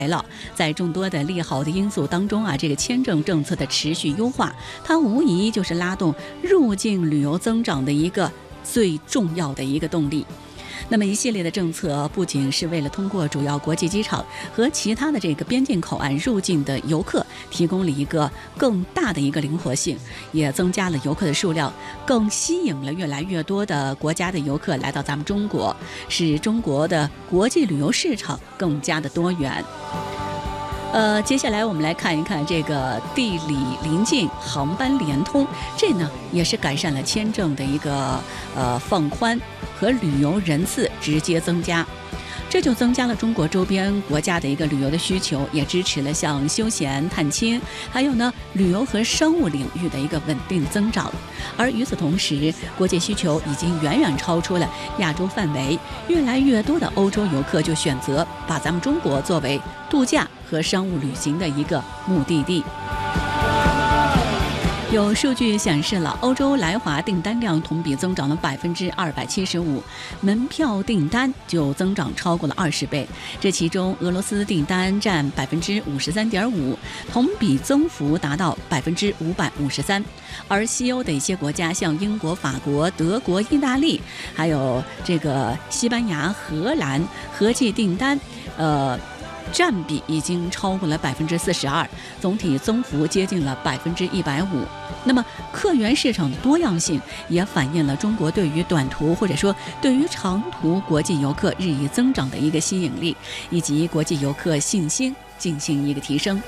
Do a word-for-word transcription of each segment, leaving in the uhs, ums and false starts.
了，在众多的利好的因素当中啊，这个签证政策的持续优化，它无疑就是拉动入境旅游增长的一个最重要的一个动力。那么一系列的政策不仅是为了通过主要国际机场和其他的这个边境口岸入境的游客提供了一个更大的一个灵活性，也增加了游客的数量，更吸引了越来越多的国家的游客来到咱们中国，使中国的国际旅游市场更加的多元。呃，接下来我们来看一看这个地理邻近，航班连通，这呢也是改善了签证的一个呃放宽和旅游人次直接增加，这就增加了中国周边国家的一个旅游的需求，也支持了像休闲、探亲，还有呢旅游和商务领域的一个稳定增长。而与此同时，国际需求已经远远超出了亚洲范围，越来越多的欧洲游客就选择把咱们中国作为度假和商务旅行的一个目的地。有数据显示了，欧洲来华订单量同比增长了百分之二百七十五，门票订单就增长超过了二十倍。这其中，俄罗斯订单占百分之五十三点五，同比增幅达到百分之五百五十三。而西欧的一些国家，像英国、法国、德国、意大利，还有这个西班牙、荷兰，合计订单，呃。占比已经超过了百分之四十二，总体增幅接近了百分之一百五。那么，客源市场多样性也反映了中国对于短途或者说对于长途国际游客日益增长的一个吸引力，以及国际游客信心进行一个提升。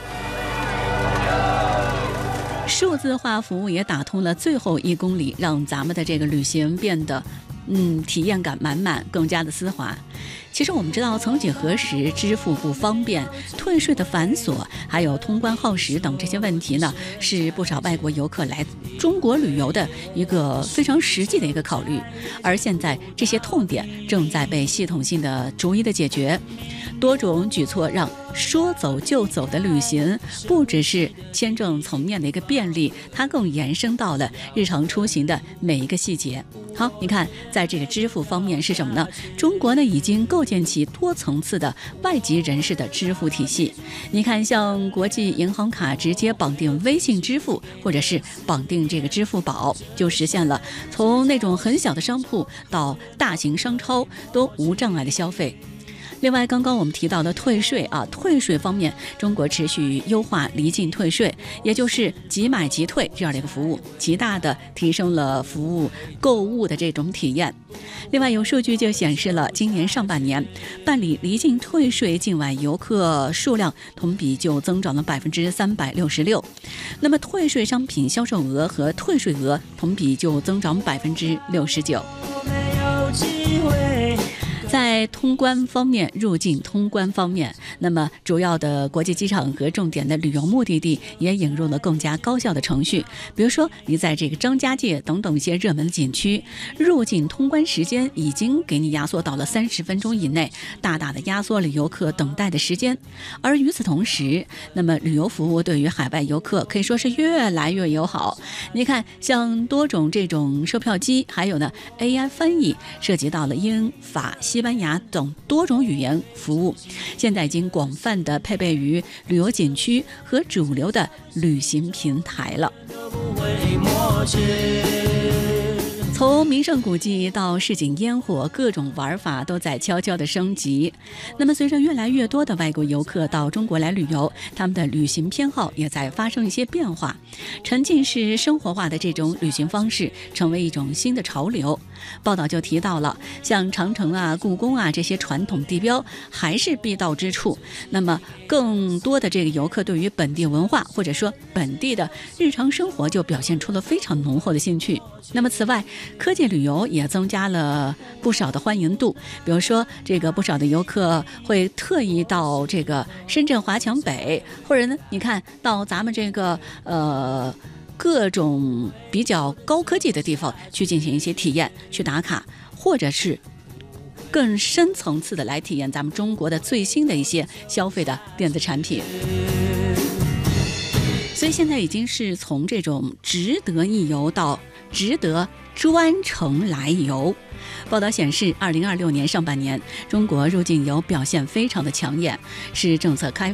数字化服务也打通了最后一公里，让咱们的这个旅行变得嗯体验感满满，更加的丝滑。其实我们知道，曾几何时，支付不方便、退税的繁琐，还有通关耗时等这些问题呢，是不少外国游客来中国旅游的一个非常实际的一个考虑。而现在，这些痛点正在被系统性的逐一的解决。多种举措让说走就走的旅行不只是签证层面的一个便利，它更延伸到了日常出行的每一个细节。好，你看，在这个支付方面是什么呢？中国呢已经构建起多层次的外籍人士的支付体系。你看，像国际银行卡直接绑定微信支付，或者是绑定这个支付宝，就实现了从那种很小的商铺到大型商超都无障碍的消费。另外，刚刚我们提到的退税啊，退税方面，中国持续优化离境退税，也就是即买即退这样的一个服务，极大的提升了服务购物的这种体验。另外，有数据就显示了，今年上半年办理离境退税境外游客数量同比就增长了百分之三百六十六。那么，退税商品销售额和退税额同比就增长百分之六十九。在通关方面，入境通关方面，那么主要的国际机场和重点的旅游目的地也引入了更加高效的程序。比如说，你在这个张家界等等一些热门景区，入境通关时间已经给你压缩到了三十分钟以内，大大的压缩了游客等待的时间。而与此同时，那么旅游服务对于海外游客可以说是越来越友好。你看，像多种这种售票机，还有呢 A I 翻译，涉及到了英法西西班牙等多种语言服务，现在已经广泛的配备于旅游景区和主流的旅行平台了。从名胜古迹到市井烟火，各种玩法都在悄悄的升级。那么随着越来越多的外国游客到中国来旅游，他们的旅行偏好也在发生一些变化，沉浸式生活化的这种旅行方式成为一种新的潮流。报道就提到了，像长城啊、故宫啊这些传统地标还是必到之处，那么更多的这个游客对于本地文化或者说本地的日常生活就表现出了非常浓厚的兴趣。那么此外，科技旅游也增加了不少的欢迎度，比如说这个不少的游客会特意到这个深圳华强北，或者呢你看到咱们这个呃各种比较高科技的地方去进行一些体验，去打卡，或者是更深层次的来体验咱们中国的最新的一些消费的电子产品。所以现在已经是从这种值得一游到值得专程来游。报道显示，二零二六年上半年，中国入境游表现非常的抢眼，是政策开